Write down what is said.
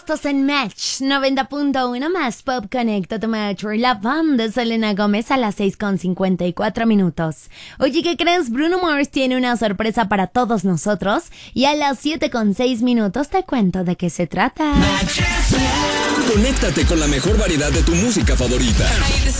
estás en Match 90.1 más Pop Conecta tu Metro y la banda de Selena Gómez a las 6:54. Oye, ¿qué crees? Bruno Mars tiene una sorpresa para todos nosotros y a las 7:06 te cuento de qué se trata. Conéctate con la mejor variedad de tu música favorita.